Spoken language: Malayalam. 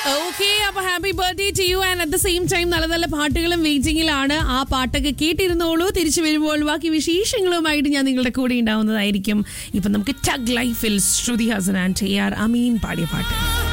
ഓക്കെ, അപ്പൊ happy birthday to you. And at the same time നല്ല നല്ല പാട്ടുകളും വെയിറ്റിംഗിലാണ്. ആ പാട്ടൊക്കെ കേട്ടിരുന്നോളൂ. തിരിച്ചു വരുമ്പോൾ ബാക്കി വിശേഷങ്ങളുമായിട്ട് ഞാൻ നിങ്ങളുടെ കൂടെ ഉണ്ടാവുന്നതായിരിക്കും. ഇപ്പൊ നമുക്ക് ടഗ് ലൈഫിൽ ശ്രുതി ഹാസൻ ആൻഡ് AR അമീൻ പാടിയ പാട്ട്.